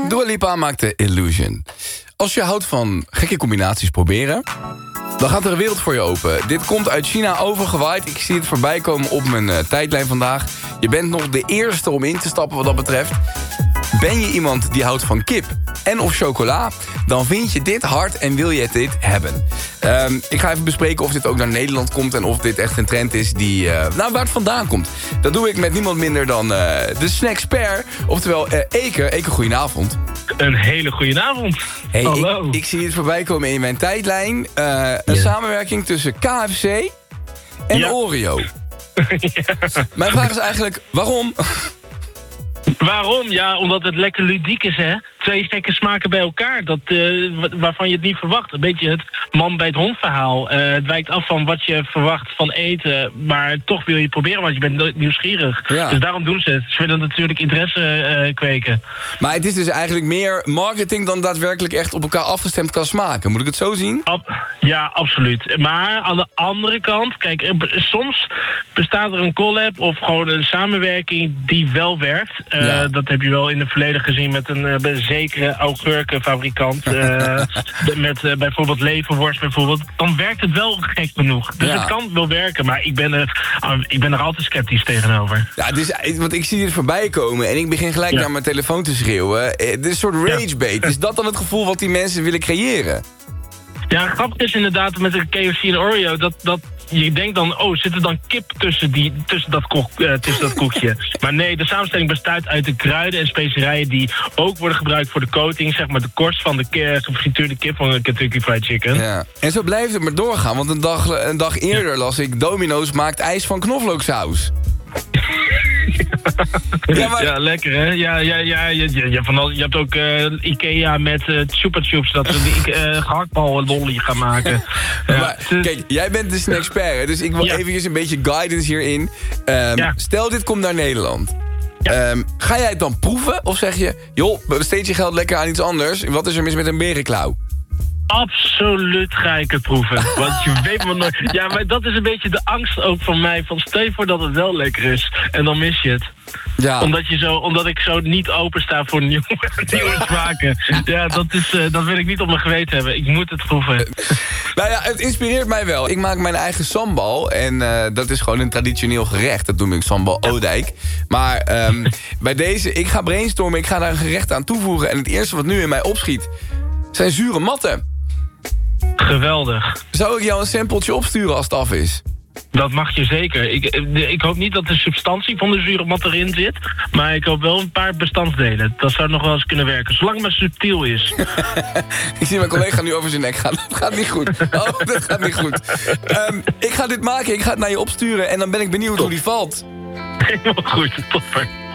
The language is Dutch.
Dua Lipa maakte Illusion. Als je houdt van gekke combinaties proberen, dan gaat er een wereld voor je open. Dit komt uit China overgewaaid. Ik zie het voorbij komen op mijn tijdlijn vandaag. Je bent nog de eerste om in te stappen wat dat betreft. Ben je iemand die houdt van kip en of chocola, dan vind je dit hard en wil je dit hebben. Ik ga even bespreken of dit ook naar Nederland komt en of dit echt een trend is die waar het vandaan komt. Dat doe ik met niemand minder dan de snackspert, oftewel Eke. Eke, goedenavond. Een hele goede avond. Hey, hallo. Ik zie het voorbij komen in mijn tijdlijn. Een samenwerking tussen KFC en Oreo. Mijn vraag is eigenlijk, waarom? Waarom? Ja, omdat het lekker ludiek is, hè. 2 gekke smaken bij elkaar. Dat, waarvan je het niet verwacht. Een beetje het man bij het hond verhaal. Het wijkt af van wat je verwacht van eten. Maar toch wil je proberen, want je bent nieuwsgierig. Ja. Dus daarom doen ze het. Ze willen natuurlijk interesse kweken. Maar het is dus eigenlijk meer marketing dan daadwerkelijk echt op elkaar afgestemd kan smaken. Moet ik het zo zien? Ja, absoluut. Maar aan de andere kant, kijk, soms bestaat er een collab of gewoon een samenwerking die wel werkt. Dat heb je wel in het verleden gezien met een zekere augurkenfabrikant. Met bijvoorbeeld leverworst bijvoorbeeld. Dan werkt het wel gek genoeg. Dus het kan wel werken, maar ik ben er altijd sceptisch tegenover. Ja, want ik zie het voorbij komen en ik begin gelijk naar mijn telefoon te schreeuwen. Dit is een soort ragebait. Is dat dan het gevoel wat die mensen willen creëren? Ja, grappig is inderdaad met de KFC en Oreo dat je denkt dan, zit er dan kip tussen dat koekje? Maar nee, de samenstelling bestaat uit de kruiden en specerijen die ook worden gebruikt voor de coating, zeg maar de korst van de gefrituurde kip van de Kentucky Fried Chicken. Ja. En zo blijft het maar doorgaan, want een dag eerder las ik Domino's maakt ijs van knoflooksaus. Ja, lekker hè? Je hebt ook Ikea met Chupa Chups, dat ze die gehaktbal lolly gaan maken. Maar, kijk, jij bent de snackspert, dus ik wil eventjes een beetje guidance hierin. Stel, dit komt naar Nederland. Ga jij het dan proeven? Of zeg je, joh, besteed je geld lekker aan iets anders. Wat is er mis met een berenklauw? Absoluut ga ik het proeven. Want je weet maar nooit. Ja, maar dat is een beetje de angst ook van mij. Van stel je voor dat het wel lekker is. En dan mis je het. Ja. Omdat ik zo niet opensta voor nieuwe smaken. Ja, dat wil ik niet op mijn geweten hebben. Ik moet het proeven. Nou ja, het inspireert mij wel. Ik maak mijn eigen sambal. En dat is gewoon een traditioneel gerecht. Dat noem ik sambal Oudijk. Maar bij deze, ik ga brainstormen. Ik ga daar een gerecht aan toevoegen. En het eerste wat nu in mij opschiet zijn zure matten. Geweldig. Zou ik jou een sampletje opsturen als het af is? Dat mag je zeker. Ik hoop niet dat de substantie van de zure mat erin zit. Maar ik hoop wel een paar bestandsdelen. Dat zou nog wel eens kunnen werken. Zolang het maar subtiel is. Ik zie mijn collega nu over zijn nek gaan. Dat gaat niet goed. Oh, dat gaat niet goed. Ik ga dit maken. Ik ga het naar je opsturen. En dan ben ik benieuwd hoe die valt. Helemaal goed. Topper.